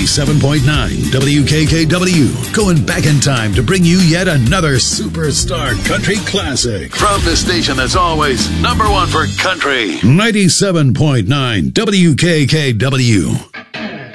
97.9 WKKW, going back in time to bring you yet another superstar country classic. From the station that's always number one for country, 97.9 WKKW.